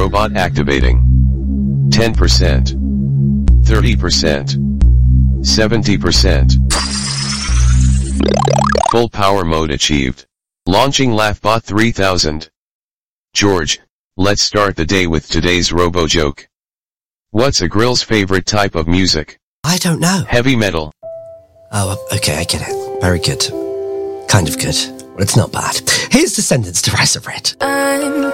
robot activating. 10%. 30%. 70%. Full power mode achieved. Launching LaughBot 3000. George, let's start the day with today's robo joke. What's a grill's favorite type of music? I don't know. Heavy metal. Oh, okay, I get it. Very good. Kind of good. Well, it's not bad. Here's Descendants to Resurrect.